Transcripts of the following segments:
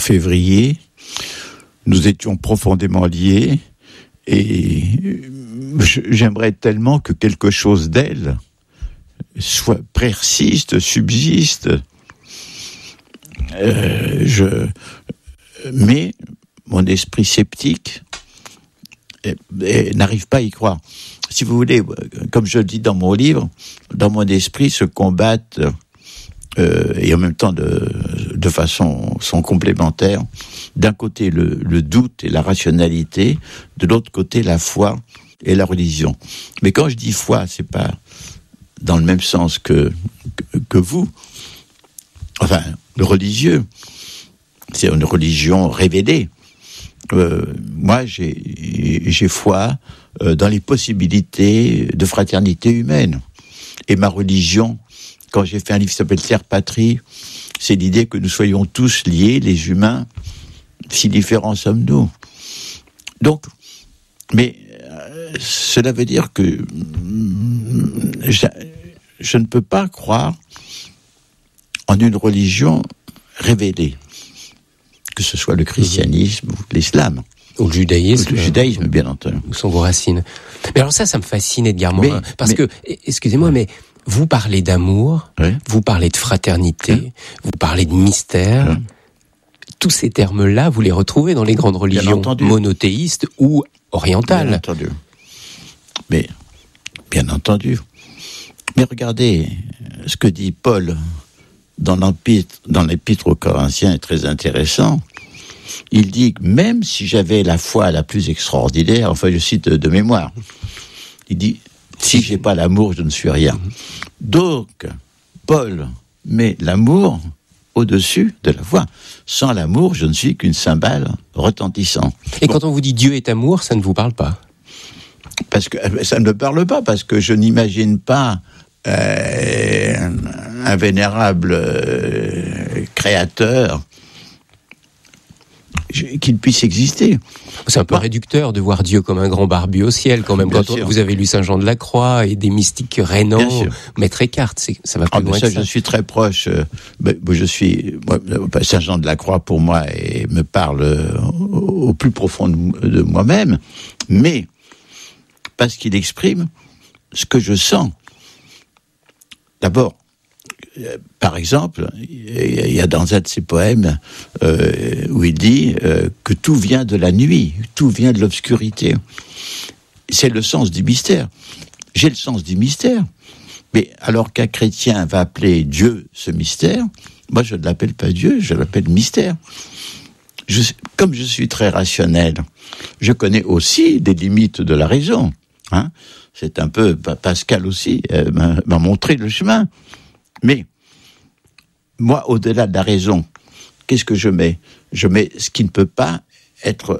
février. Nous étions profondément liés et j'aimerais tellement que quelque chose d'elle persiste, subsiste. Mais mon esprit sceptique n'arrive pas à y croire. Si vous voulez, comme je le dis dans mon livre, dans mon esprit se combattent et en même temps de façon sont complémentaires. D'un côté le doute et la rationalité, de l'autre côté la foi et la religion. Mais quand je dis foi, c'est pas dans le même sens que vous. Enfin, le religieux, c'est une religion révélée. Moi, j'ai foi dans les possibilités de fraternité humaine. Et ma religion, quand j'ai fait un livre qui s'appelle Terre Patrie, c'est l'idée que nous soyons tous liés, les humains, si différents sommes-nous. Donc, mais cela veut dire que je ne peux pas croire en une religion révélée, que ce soit le christianisme ou l'islam. Ou le judaïsme. Ou le judaïsme, bien entendu. Où sont vos racines. Mais alors ça me fascine, Edgar Morin. Parce que, excusez-moi, mais vous parlez d'amour, vous parlez de fraternité, vous parlez de mystère. Tous ces termes-là, vous les retrouvez dans les grandes religions monothéistes ou orientales. Bien entendu. Mais, bien entendu. Mais regardez, ce que dit Paul dans l'épître aux Corinthiens est très intéressant. Il dit que même si j'avais la foi la plus extraordinaire, enfin je cite de mémoire, il dit, si j'ai pas l'amour, je ne suis rien. Donc, Paul met l'amour au-dessus de la foi. Sans l'amour, je ne suis qu'une cymbale retentissante. Et quand on vous dit Dieu est amour, ça ne vous parle pas? Parce que ça ne me parle pas, parce que je n'imagine pas un vénérable créateur qu'il puisse exister. C'est un peu réducteur de voir Dieu comme un grand barbu au ciel, quand même. Quand vous avez lu Saint Jean de la Croix et des mystiques rhénans, Maître Eckhart, ça va plus loin que ça. Je suis très proche. Saint Jean de la Croix, pour moi, me parle au plus profond de moi-même, mais parce qu'il exprime ce que je sens. D'abord, par exemple, il y a dans un de ses poèmes où il dit que tout vient de la nuit, tout vient de l'obscurité. C'est le sens du mystère. J'ai le sens du mystère. Mais alors qu'un chrétien va appeler Dieu ce mystère, moi je ne l'appelle pas Dieu, je l'appelle mystère. Comme je suis très rationnel, je connais aussi des limites de la raison. C'est un peu, Pascal aussi m'a montré le chemin. Mais, moi, au-delà de la raison, qu'est-ce que je mets? Je mets ce qui ne peut pas être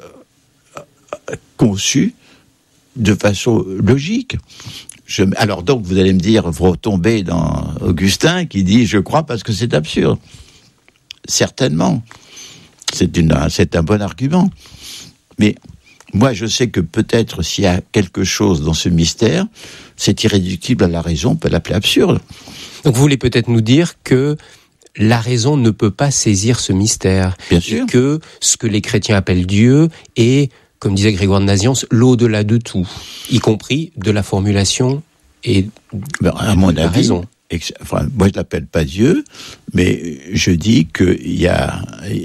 conçu de façon logique. Alors donc, vous allez me dire, vous retombez dans Augustin qui dit « je crois parce que c'est absurde ». Certainement. C'est un bon argument. Mais moi, je sais que peut-être s'il y a quelque chose dans ce mystère, c'est irréductible à la raison, on peut l'appeler absurde. Donc vous voulez peut-être nous dire que la raison ne peut pas saisir ce mystère. Bien sûr. Et que ce que les chrétiens appellent Dieu est, comme disait Grégoire de Nazianze, l'au-delà de tout, y compris de la formulation et à mon la avis, raison. Moi, je l'appelle pas Dieu, mais je dis qu'il y a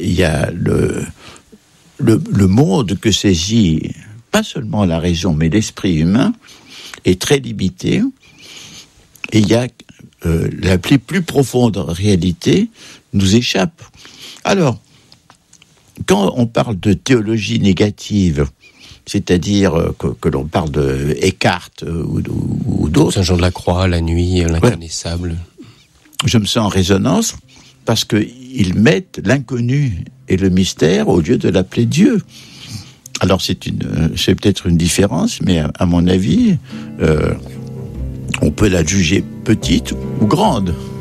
le monde que saisit pas seulement la raison, mais l'esprit humain est très limité. Et il y a la plus profonde réalité nous échappe. Alors, quand on parle de théologie négative, c'est-à-dire que l'on parle de Eckhart ou d'autres... Saint Jean de la Croix, la nuit, l'inconnaissable. Je me sens en résonance parce qu'ils mettent l'inconnu et le mystère au lieu de l'appeler Dieu. Alors c'est peut-être une différence, mais à mon avis, on peut la juger petite ou grande.